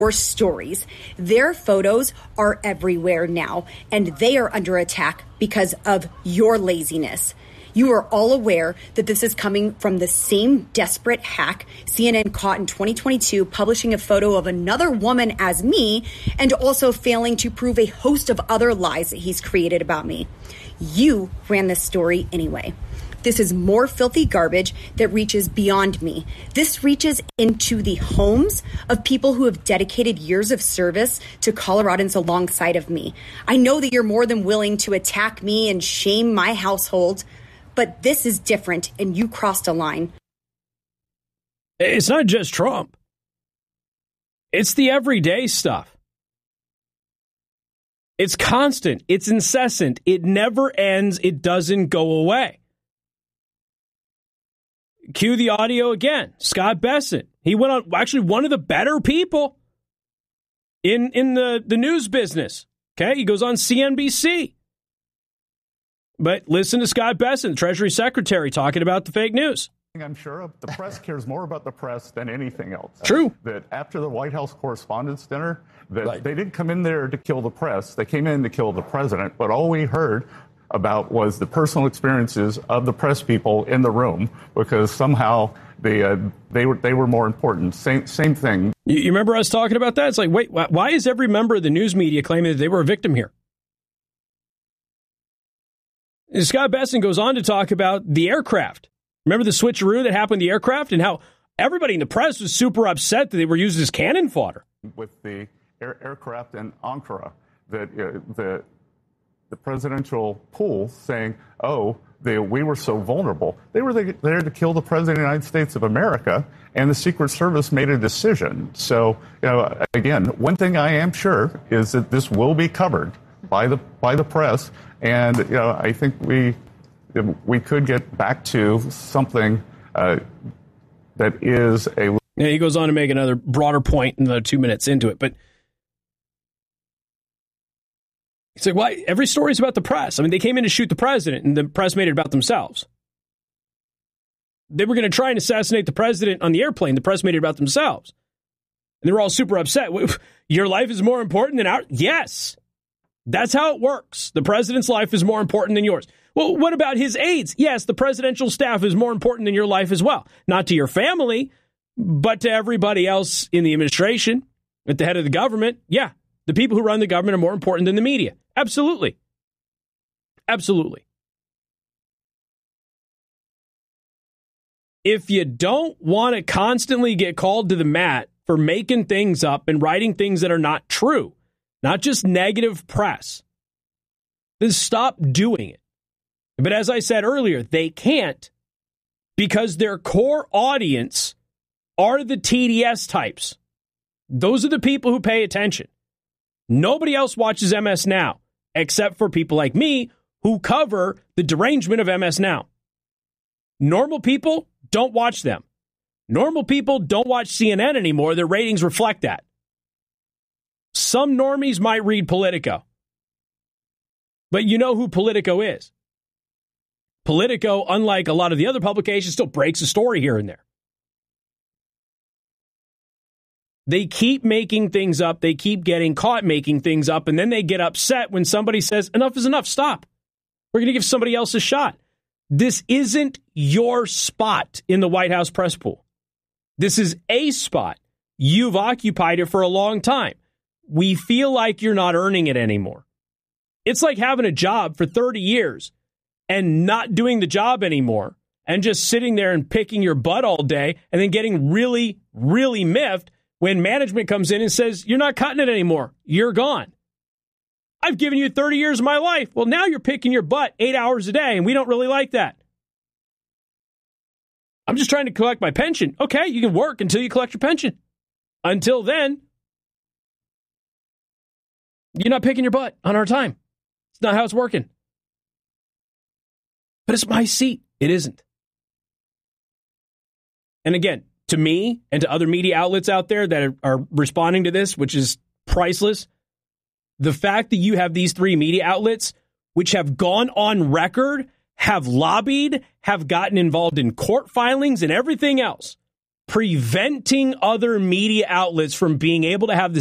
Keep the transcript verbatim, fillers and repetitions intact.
Or stories. Their photos are everywhere now, and they are under attack because of your laziness. You are all aware that this is coming from the same desperate hack C N N caught in twenty twenty-two publishing a photo of another woman as me and also failing to prove a host of other lies that he's created about me. You ran this story anyway. This is more filthy garbage that reaches beyond me. This reaches into the homes of people who have dedicated years of service to Coloradans alongside of me. I know that you're more than willing to attack me and shame my household, but this is different, and you crossed a line. It's not just Trump. It's the everyday stuff. It's constant. It's incessant. It never ends. It doesn't go away. Cue the audio again. Scott Bessent. He went on, actually one of the better people in, in the, the news business. Okay, he goes on C N B C. But listen to Scott Bessent, Treasury Secretary, talking about the fake news. I'm sure the press cares more about the press than anything else. True. That after the White House Correspondents' Dinner, that right. they didn't come in there to kill the press. They came in to kill the president. But all we heard about was the personal experiences of the press people in the room, because somehow they uh, they were they were more important. Same same thing. You, you remember us talking about that? It's like, wait, why is every member of the news media claiming that they were a victim here? And Scott Bessent goes on to talk about the aircraft. Remember the switcheroo that happened with the aircraft and how everybody in the press was super upset that they were used as cannon fodder. With the air, aircraft in Ankara, that uh, the the presidential pool saying, oh, they, we were so vulnerable. They were the, there to kill the president of the United States of America, and the Secret Service made a decision. So, you know, again, one thing I am sure is that this will be covered by the by the press, and you know, I think we we could get back to something uh, that is a. Yeah, he goes on to make another broader point another two minutes into it, but. It's like, why? Every story is about the press. I mean, they came in to shoot the president, and the press made it about themselves. They were going to try and assassinate the president on the airplane. The press made it about themselves. And they were all super upset. Your life is more important than ours? Yes. That's how it works. The president's life is more important than yours. Well, what about his aides? Yes, the presidential staff is more important than your life as well. Not to your family, but to everybody else in the administration, at the head of the government. Yeah. The people who run the government are more important than the media. Absolutely. Absolutely. If you don't want to constantly get called to the mat for making things up and writing things that are not true, not just negative press, then stop doing it. But as I said earlier, they can't because their core audience are the T D S types. Those are the people who pay attention. Nobody else watches M S Now, except for people like me who cover the derangement of M S Now. Normal people don't watch them. Normal people don't watch C N N anymore. Their ratings reflect that. Some normies might read Politico. But you know who Politico is. Politico, unlike a lot of the other publications, still breaks a story here and there. They keep making things up. They keep getting caught making things up. And then they get upset when somebody says, enough is enough. Stop. We're going to give somebody else a shot. This isn't your spot in the White House press pool. This is a spot. You've occupied it for a long time. We feel like you're not earning it anymore. It's like having a job for thirty years and not doing the job anymore and just sitting there and picking your butt all day and then getting really, really miffed when management comes in and says, you're not cutting it anymore. You're gone. I've given you thirty years of my life. Well, now you're picking your butt eight hours a day, and we don't really like that. I'm just trying to collect my pension. Okay, you can work until you collect your pension. Until then, you're not picking your butt on our time. It's not how it's working. But it's my seat. It isn't. And again, to me and to other media outlets out there that are, are responding to this, which is priceless, the fact that you have these three media outlets, which have gone on record, have lobbied, have gotten involved in court filings and everything else preventing other media outlets from being able to have the